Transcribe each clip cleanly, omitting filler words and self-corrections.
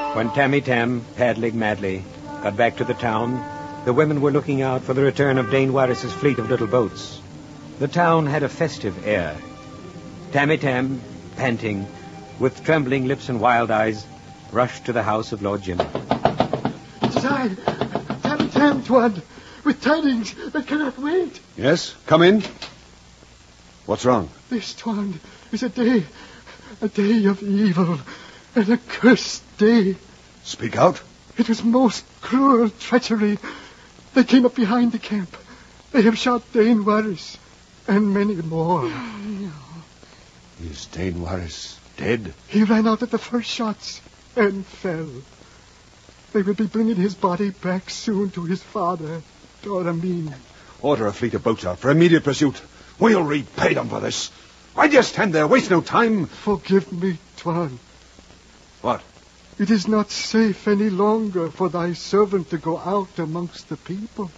When Tammy Tam, paddling madly, got back to the town, the women were looking out for the return of Dane Warris's fleet of little boats. The town had a festive air. Tammy Tam, panting, with trembling lips and wild eyes, rushed to the house of Lord Jim. It is I, Tammy Tam, Tuan, with tidings that cannot wait. Yes, come in. What's wrong? This, Tuan, is a day of evil, an accursed day. Speak out. It was most cruel treachery. They came up behind the camp. They have shot Dane Warris, and many more. No. Is Dane Warris dead? He ran out at the first shots and fell. They will be bringing his body back soon to his father, Doramin. Order a fleet of boats out for immediate pursuit. We'll repay them for this. Why do you stand there? Waste no time. Forgive me, Tuan. What? It is not safe any longer for thy servant to go out amongst the people.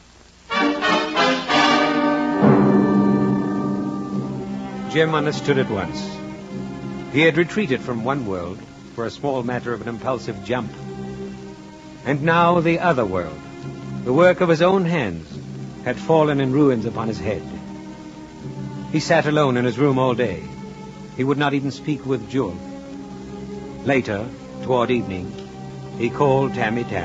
Jim understood at once. He had retreated from one world for a small matter of an impulsive jump. And now the other world, the work of his own hands, had fallen in ruins upon his head. He sat alone in his room all day. He would not even speak with Jewel. Later, toward evening, he called Tammy Tam.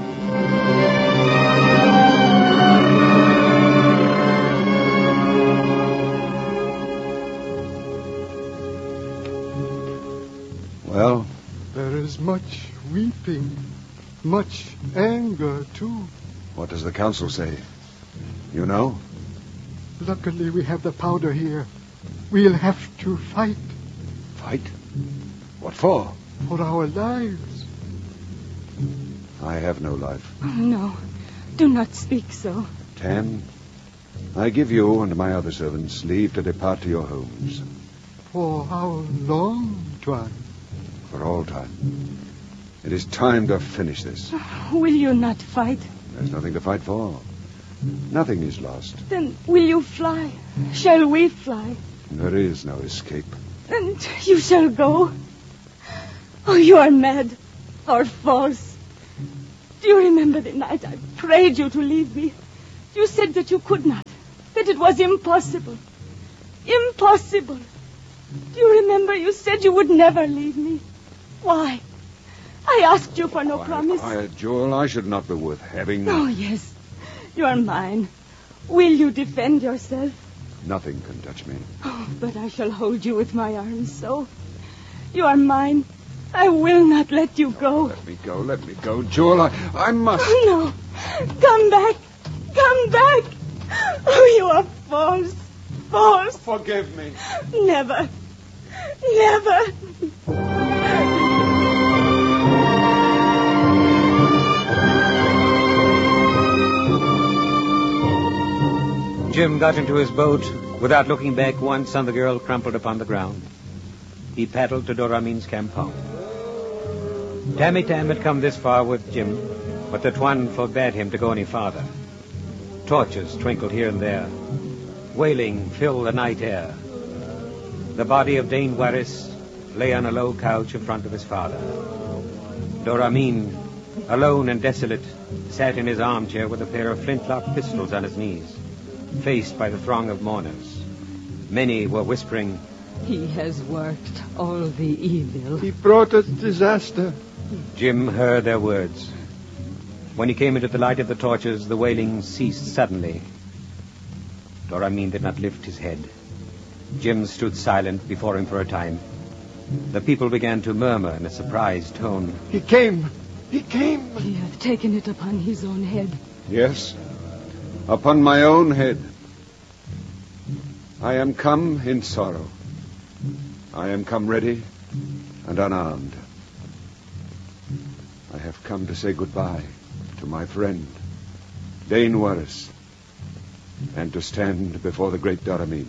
Well? There is much weeping, much anger, too. What does the council say? You know? Luckily, we have the powder here. We'll have to fight. Fight? What for? For our lives. I have no life. Oh, no. Do not speak so. Tam, I give you and my other servants leave to depart to your homes. For how long, Tuan? For all time. It is time to finish this. Will you not fight? There's nothing to fight for. Nothing is lost. Then will you fly? Shall we fly? There is no escape. And you shall go? Oh, you are mad or false. Do you remember the night I prayed you to leave me? You said that you could not, that it was impossible. Impossible. Do you remember you said you would never leave me? Why? I asked you for no promise. Quiet, Jewel. I should not be worth having. Oh, yes. You are mine. Will you defend yourself? Nothing can touch me. Oh, but I shall hold you with my arms so. You are mine. I will not let you go. Let me go. Let me go. Jewel, I must. Oh, no. Come back. Come back. Oh, you are false. False. Forgive me. Never. Never. Jim got into his boat without looking back once on the girl crumpled upon the ground. He paddled to Doramin's campong. Tammy Tam had come this far with Jim, but the Tuan forbade him to go any farther. Torches twinkled here and there. Wailing filled the night air. The body of Dane Warris lay on a low couch in front of his father. Doramin, alone and desolate, sat in his armchair with a pair of flintlock pistols on his knees, faced by the throng of mourners. Many were whispering, He has worked all the evil. He brought us disaster. Jim heard their words. When he came into the light of the torches, the wailing ceased suddenly. Doramin did not lift his head. Jim stood silent before him for a time. The people began to murmur in a surprised tone. He came. He came. He hath taken it upon his own head. Yes. Upon my own head. I am come in sorrow. I am come ready and unarmed. I have come to say goodbye to my friend, Dane Warris, and to stand before the great Doramin.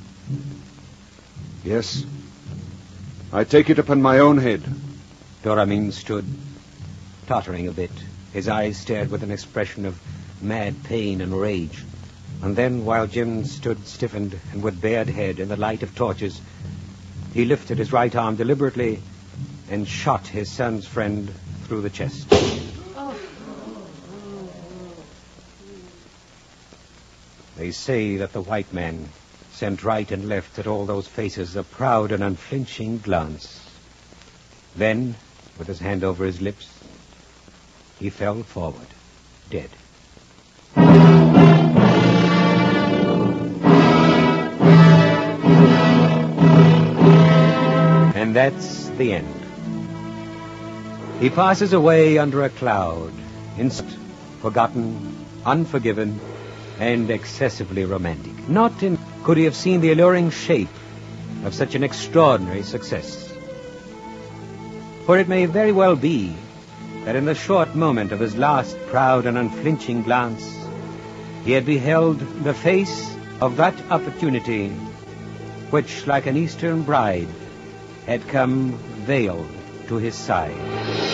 Yes, I take it upon my own head. Doramin stood, tottering a bit. His eyes stared with an expression of mad pain and rage. And then, while Jim stood stiffened and with bared head in the light of torches, he lifted his right arm deliberately and shot his son's friend through the chest. They say that the white man sent right and left at all those faces a proud and unflinching glance. Then, with his hand over his lips, he fell forward, dead. And that's the end. He passes away under a cloud, forgotten, unforgiven, and excessively romantic. Not in could he have seen the alluring shape of such an extraordinary success. For it may very well be that in the short moment of his last proud and unflinching glance, he had beheld the face of that opportunity which, like an Eastern bride, had come veiled to his side.